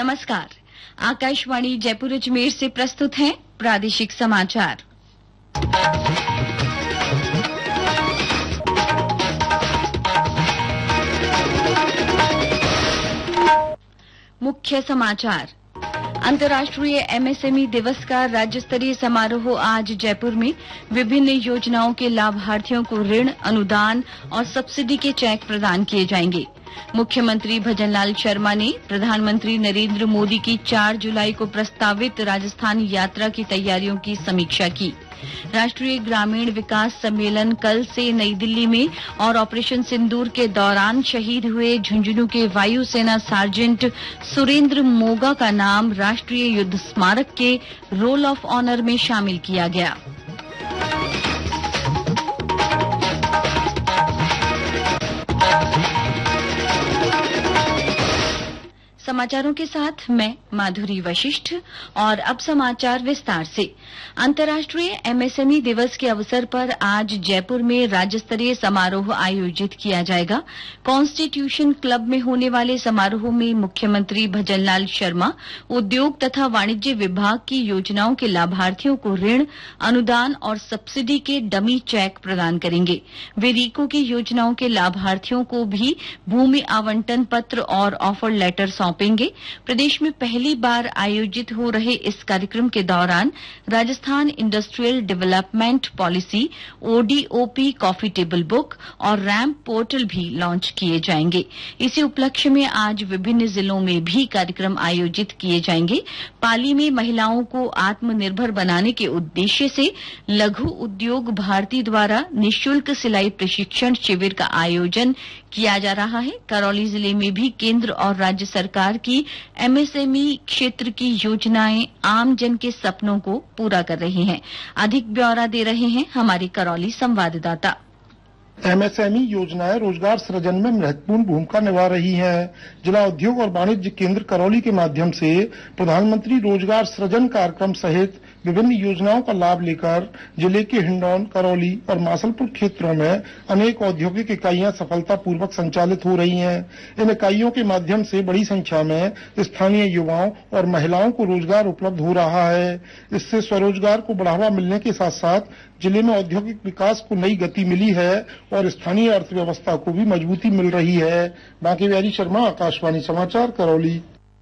नमस्कार। आकाशवाणी जयपुर अजमेर से प्रस्तुत हैं प्रादेशिक समाचार। मुख्य समाचार। अंतर्राष्ट्रीय एमएसएमई दिवस का राज्य स्तरीय समारोह आज जयपुर में। विभिन्न योजनाओं के लाभार्थियों को ऋण, अनुदान और सब्सिडी के चेक प्रदान किए जाएंगे। मुख्यमंत्री भजनलाल शर्मा ने प्रधानमंत्री नरेंद्र मोदी की 4 जुलाई को प्रस्तावित राजस्थान यात्रा की तैयारियों की समीक्षा की। राष्ट्रीय ग्रामीण विकास सम्मेलन कल से नई दिल्ली में और ऑपरेशन सिंदूर के दौरान शहीद हुए झुंझुनू के वायुसेना सार्जेंट सुरेंद्र मोगा का नाम राष्ट्रीय युद्ध स्मारक के रोल ऑफ ऑनर में शामिल किया गया। समाचारों के साथ मैं माधुरी वशिष्ठ। और अब समाचार विस्तार से। अंतर्राष्ट्रीय एमएसएमई दिवस के अवसर पर आज जयपुर में राज्य स्तरीय समारोह आयोजित किया जाएगा। कॉन्स्टिट्यूशन क्लब में होने वाले समारोह में मुख्यमंत्री भजनलाल शर्मा उद्योग तथा वाणिज्य विभाग की योजनाओं के लाभार्थियों को ऋण, अनुदान और सब्सिडी के डमी चेक प्रदान करेंगे। वे रीको की योजनाओं के लाभार्थियों को भी भूमि आवंटन पत्र और ऑफर लेटर सौंपेंगे। प्रदेश में पहली बार आयोजित हो रहे इस कार्यक्रम के दौरान Rajasthan industrial development policy, ODOP coffee table book और रैम्प पोर्टल भी लॉन्च किए जाएंगे। इसी उपलक्ष्य में आज विभिन्न जिलों में भी कार्यक्रम आयोजित किए जाएंगे। पाली में महिलाओं को आत्मनिर्भर बनाने के उद्देश्य से लघु उद्योग भारती द्वारा निःशुल्क सिलाई प्रशिक्षण शिविर का आयोजन किया जा रहा है। करौली जिले में भी केंद्र और राज्य सरकार की एमएसएमई क्षेत्र की योजनाएं आम जन के सपनों को पूरा कर रही हैं। अधिक ब्यौरा दे रहे हैं हमारे करौली संवाददाता। एमएसएमई योजनाएं रोजगार सृजन में महत्वपूर्ण भूमिका निभा रही हैं। जिला उद्योग और वाणिज्य केंद्र करौली के माध्यम से प्रधानमंत्री रोजगार सृजन कार्यक्रम सहित विभिन्न योजनाओं का लाभ लेकर जिले के हिंडौन, करौली और मासलपुर क्षेत्रों में अनेक औद्योगिक इकाइयां सफलतापूर्वक संचालित हो रही हैं। इन इकाइयों के माध्यम से बड़ी संख्या में स्थानीय युवाओं और महिलाओं को रोजगार उपलब्ध हो रहा है। इससे स्वरोजगार को बढ़ावा मिलने के साथ साथ जिले में औद्योगिक विकास को नई गति मिली है और स्थानीय अर्थव्यवस्था को भी मजबूती मिल रही है। बांके बिहारी शर्मा, आकाशवाणी समाचार, करौली।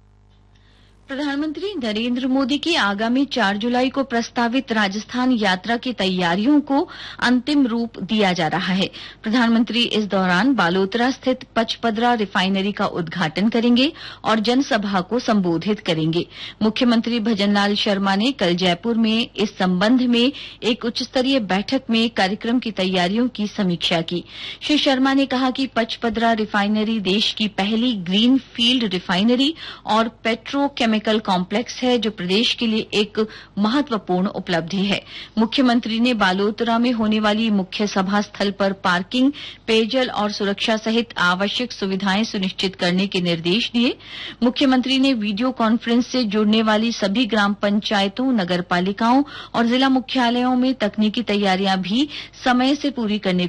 प्रधानमंत्री नरेंद्र मोदी की आगामी 4 जुलाई को प्रस्तावित राजस्थान यात्रा की तैयारियों को अंतिम रूप दिया जा रहा है। प्रधानमंत्री इस दौरान बालोतरा स्थित पचपदरा रिफाइनरी का उद्घाटन करेंगे और जनसभा को संबोधित करेंगे। मुख्यमंत्री भजनलाल शर्मा ने कल जयपुर में इस संबंध में एक उच्चस्तरीय बैठक में कार्यक्रम की तैयारियों की समीक्षा की। श्री शर्मा ने कहा कि पचपदरा रिफाइनरी देश की पहली ग्रीन फील्ड रिफाइनरी और पेट्रोकेमिकल कॉम्प्लेक्स है, जो प्रदेश के लिए एक महत्वपूर्ण उपलब्धि है। मुख्यमंत्री ने बालोतरा में होने वाली मुख्य सभा स्थल पर पार्किंग, पेयजल और सुरक्षा सहित आवश्यक सुविधाएं सुनिश्चित करने के निर्देश दिए। मुख्यमंत्री ने वीडियो कॉन्फ्रेंस से जुड़ने वाली सभी ग्राम पंचायतों, नगर पालिकाओं और जिला मुख्यालयों में तकनीकी तैयारियां भी समय से पूरी करने